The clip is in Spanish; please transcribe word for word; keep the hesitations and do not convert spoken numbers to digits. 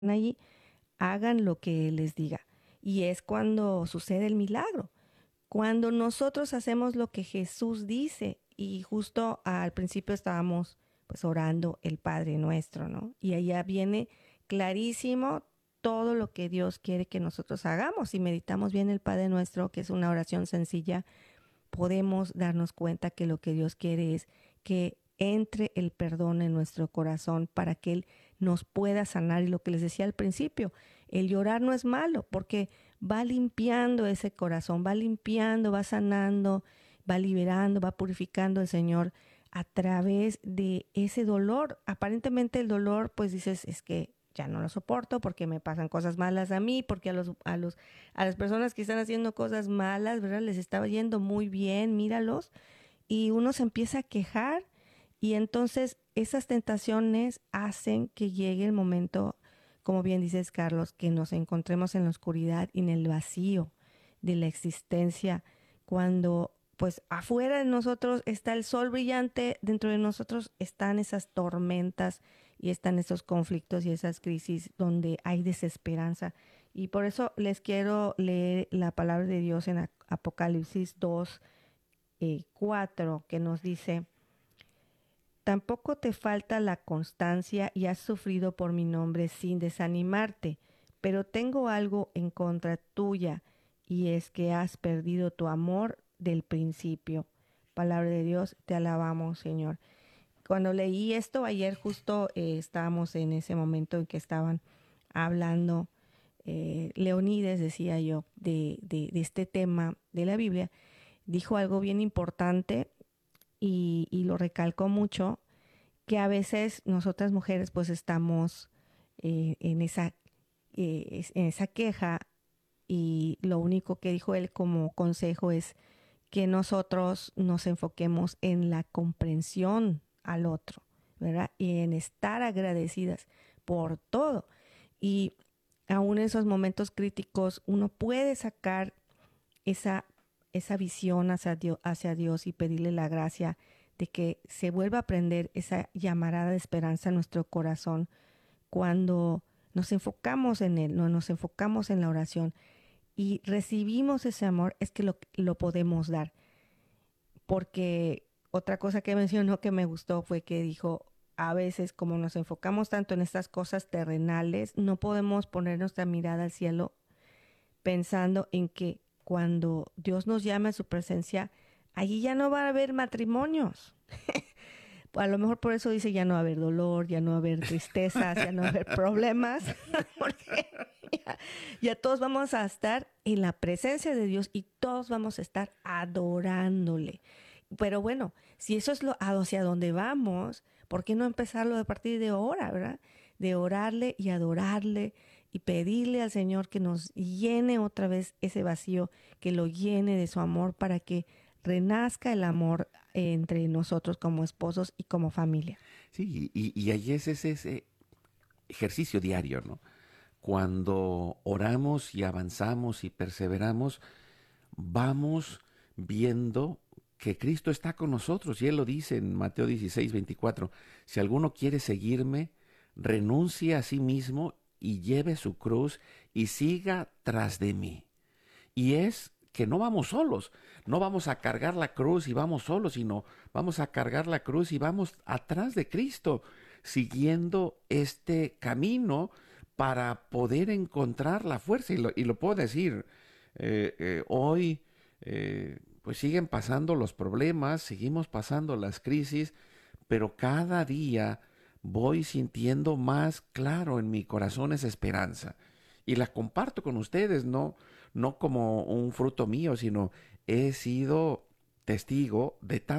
allí, hagan lo que Él les diga. Y es cuando sucede el milagro. Cuando nosotros hacemos lo que Jesús dice, y justo al principio estábamos pues orando el Padre Nuestro, ¿no? Y allá viene clarísimo todo lo que Dios quiere que nosotros hagamos. Si meditamos bien el Padre Nuestro, que es una oración sencilla, podemos darnos cuenta que lo que Dios quiere es que entre el perdón en nuestro corazón para que Él nos pueda sanar. Y lo que les decía al principio, el llorar no es malo porque va limpiando ese corazón, va limpiando, va sanando, va liberando, va purificando el Señor a través de ese dolor. Aparentemente el dolor, pues dices, es que ya no lo soporto porque me pasan cosas malas a mí, porque a los, a los, a las personas que están haciendo cosas malas, ¿verdad? Les estaba yendo muy bien, míralos, y uno se empieza a quejar y entonces esas tentaciones hacen que llegue el momento, como bien dices, Carlos, que nos encontremos en la oscuridad y en el vacío de la existencia, cuando pues afuera de nosotros está el sol brillante, dentro de nosotros están esas tormentas y están esos conflictos y esas crisis donde hay desesperanza. Y por eso les quiero leer la palabra de Dios en Apocalipsis dos, eh, cuatro, que nos dice: tampoco te falta la constancia y has sufrido por mi nombre sin desanimarte, pero tengo algo en contra tuya, y es que has perdido tu amor del principio. Palabra de Dios, te alabamos, Señor. Cuando leí esto ayer, justo eh, estábamos en ese momento en que estaban hablando, eh, Leonides, decía yo, de, de, de este tema de la Biblia, dijo algo bien importante y, y lo recalcó mucho, que a veces nosotras mujeres pues estamos eh, en, esa, eh, en esa queja, y lo único que dijo él como consejo es que nosotros nos enfoquemos en la comprensión al otro, ¿verdad? Y en estar agradecidas por todo. Y aún en esos momentos críticos uno puede sacar esa, esa visión hacia Dios, hacia Dios y pedirle la gracia de que se vuelva a prender esa llamarada de esperanza en nuestro corazón cuando nos enfocamos en Él, no nos enfocamos en la oración y recibimos ese amor, es que lo, lo podemos dar. Porque otra cosa que mencionó que me gustó fue que dijo, a veces como nos enfocamos tanto en estas cosas terrenales, no podemos poner nuestra mirada al cielo pensando en que cuando Dios nos llame a su presencia, allí ya no va a haber matrimonios. A lo mejor por eso dice ya no va a haber dolor, ya no va a haber tristezas, ya no va a haber problemas, porque ya, ya todos vamos a estar en la presencia de Dios y todos vamos a estar adorándole. Pero bueno, si eso es lo hacia donde vamos, ¿por qué no empezarlo a partir de ahora, verdad? De orarle y adorarle y pedirle al Señor que nos llene otra vez ese vacío, que lo llene de su amor para que renazca el amor entre nosotros como esposos y como familia. Sí, y, y ahí es ese, ese ejercicio diario, ¿no? Cuando oramos y avanzamos y perseveramos, vamos viendo que Cristo está con nosotros. Y Él lo dice en Mateo dieciséis, veinticuatro. Si alguno quiere seguirme, renuncie a sí mismo y lleve su cruz y siga tras de mí. Y es que no vamos solos, no vamos a cargar la cruz y vamos solos, sino vamos a cargar la cruz y vamos atrás de Cristo, siguiendo este camino para poder encontrar la fuerza. Y lo, y lo puedo decir, eh, eh, hoy eh, pues siguen pasando los problemas, seguimos pasando las crisis, pero cada día voy sintiendo más claro en mi corazón esa esperanza. Y la comparto con ustedes, no, no como un fruto mío, sino he sido testigo de